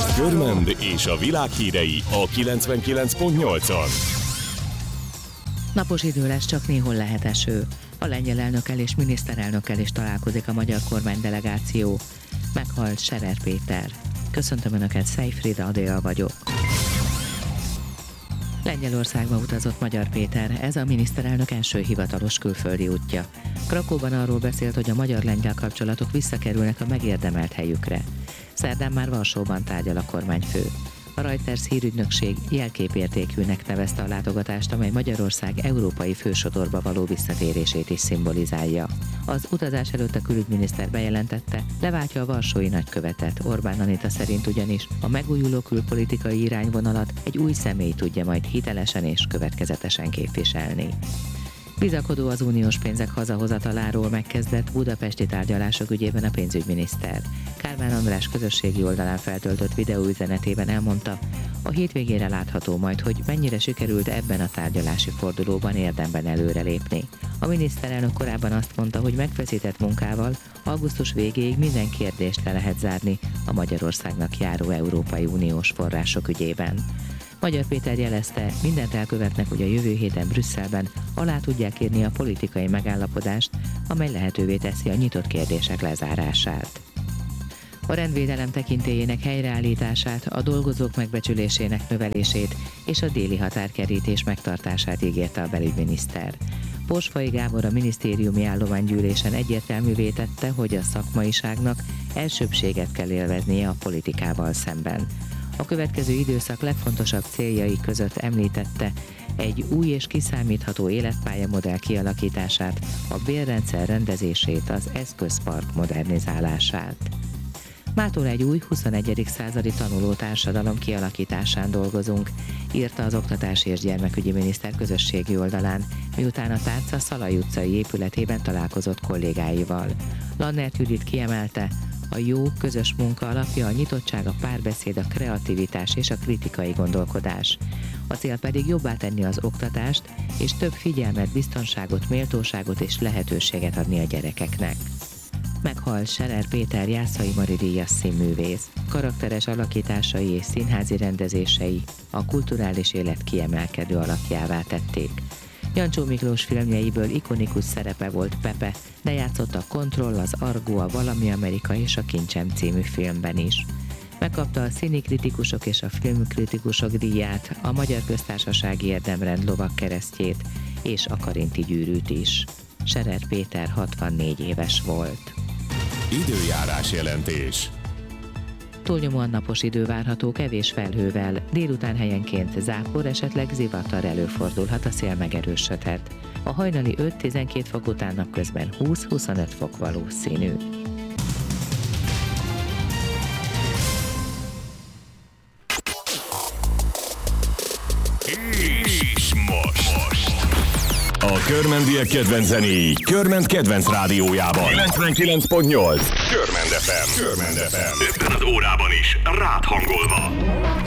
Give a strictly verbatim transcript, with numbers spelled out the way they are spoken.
Körmend és a világ hírei a kilencvenkilenc pont nyolcon. Napos idő lesz, csak néhol lehet eső. A lengyel elnökkel és miniszterelnökkel is találkozik a magyar kormány delegáció. Meghalt Scherer Péter. Köszöntöm Önöket, Szejfrida Adél vagyok. Lengyelországba utazott Magyar Péter, ez a miniszterelnök első hivatalos külföldi útja. Krakóban arról beszélt, hogy a magyar-lengyel kapcsolatok visszakerülnek a megérdemelt helyükre. Szerdán már Varsóban tárgyal a kormányfő. A Reuters hírügynökség jelképértékűnek nevezte a látogatást, amely Magyarország európai fősodorba való visszatérését is szimbolizálja. Az utazás előtt a külügyminiszter bejelentette, leváltja a varsói nagykövetet. Orbán Anita szerint ugyanis a megújuló külpolitikai irányvonalat egy új személy tudja majd hitelesen és következetesen képviselni. Bizakodó az uniós pénzek hazahozataláról megkezdett budapesti tárgyalások ügyében a pénzügyminiszter. Kálmán András közösségi oldalán feltöltött videóüzenetében elmondta, a hétvégére látható majd, hogy mennyire sikerült ebben a tárgyalási fordulóban érdemben előrelépni. A miniszterelnök korábban azt mondta, hogy megfeszített munkával augusztus végéig minden kérdést le lehet zárni a Magyarországnak járó Európai Uniós források ügyében. Magyar Péter jelezte, mindent elkövetnek, hogy a jövő héten Brüsszelben alá tudják írni a politikai megállapodást, amely lehetővé teszi a nyitott kérdések lezárását. A rendvédelem tekintélyének helyreállítását, a dolgozók megbecsülésének növelését és a déli határkerítés megtartását ígérte a belügyminiszter. Porsfai Gábor a minisztériumi állománygyűlésen egyértelművé tette, hogy a szakmaiságnak elsőbbséget kell élveznie a politikával szemben. A következő időszak legfontosabb céljai között említette egy új és kiszámítható életpályamodell kialakítását, a bérrendszer rendezését, az eszközpark modernizálását. Mától egy új huszonegyedik századi tanuló társadalom kialakításán dolgozunk, írta az Oktatási és Gyermekügyi Miniszter közösségi oldalán, miután a tárca Szalai utcai épületében találkozott kollégáival. Lannert Judit kiemelte, a jó, közös munka alapja a nyitottság, a párbeszéd, a kreativitás és a kritikai gondolkodás. A cél pedig jobbá tenni az oktatást, és több figyelmet, biztonságot, méltóságot és lehetőséget adni a gyerekeknek. Meghalt Scherer Péter Jászai Mari díjas színművész. Karakteres alakításai és színházi rendezései a kulturális élet kiemelkedő alakjává tették. Jancsó Miklós filmjeiből ikonikus szerepe volt Pepe, de játszott a Kontroll, az Argo, a Valami Amerika és a Kincsem című filmben is. Megkapta a színikritikusok és a filmkritikusok díját, a Magyar Köztársasági Érdemrend lovagkeresztjét és a Karinti gyűrűt is. Scherer Péter hatvannégy éves volt. Időjárás jelentés. Túlnyomóan napos idő várható kevés felhővel, délután helyenként zápor, esetleg zivatar előfordulhat, a szél megerősödhet. A hajnali öt-tizenkét fok után napközben húsz-huszonöt fok valószínű. És most, most. A körmendiek kedvenc zenéi Körmend kedvenc rádiójában kilencvenkilenc pont nyolc. Körmend ef em. Körmend ef em. Ebben az órában is rád hangolva.